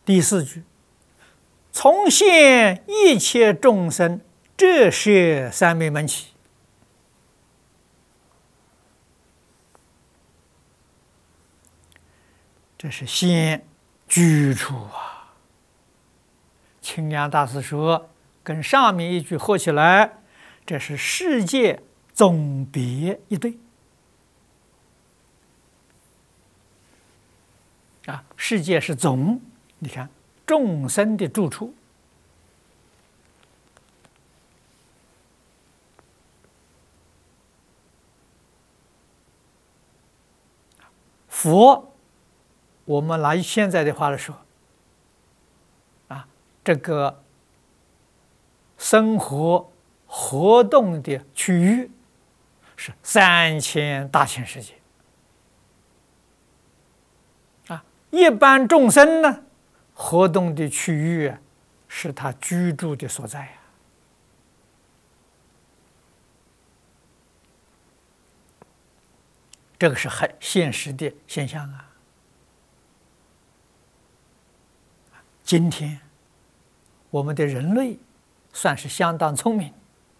第四句，从现一切众生，这是三昧门起。这是现居处啊。清凉大师说，跟上面一句合起来，这是世界总别一对啊。世界是总，你看众生的住处。佛，我们拿现在的话来说，啊，这个生活活动的区域是3000大千世界啊。一般众生呢，活动的区域是他居住的所在呀。这个是很现实的现象啊。今天我们的人类算是相当聪明，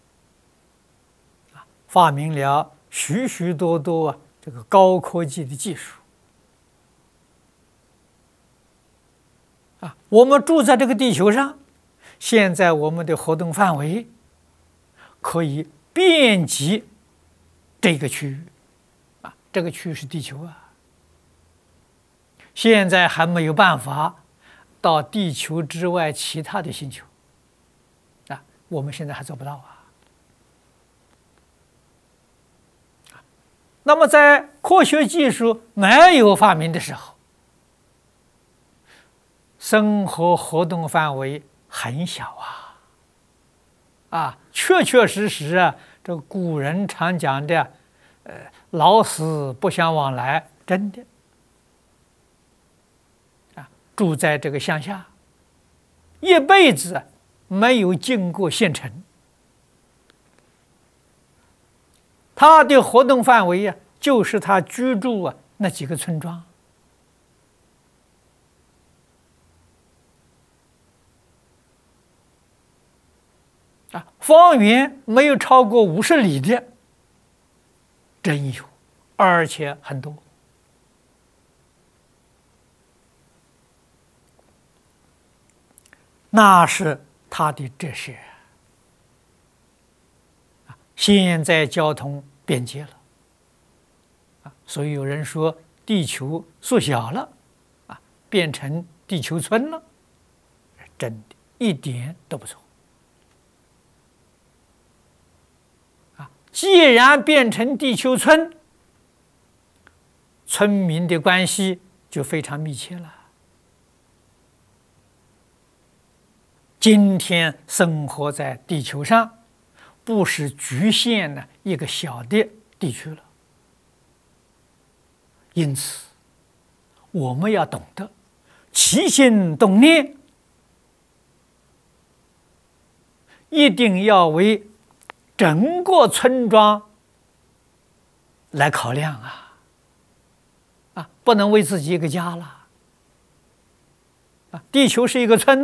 发明了许许多多这个高科技的技术啊。我们住在这个地球上，现在我们的活动范围可以遍及这个区域啊，这个区域是地球啊。现在还没有办法到地球之外其他的星球啊，我们现在还做不到啊。那么在科学技术没有发明的时候，生活活动范围很小啊，确确实实啊，这古人常讲的，老死不相往来，真的啊，住在这个乡下，一辈子没有进过县城，他的活动范围啊，就是他居住啊那几个村庄。啊，方圆没有超过50里的，真有，而且很多。那是他的哲学。现在交通便捷了，所以有人说地球缩小了，变成地球村了，真的一点都不错。既然变成地球村，村民的关系就非常密切了。今天生活在地球上，不是局限了一个小的地区了。因此，我们要懂得起心动念，一定要为整个村庄来考量啊，不能为自己一个家了啊。地球是一个村。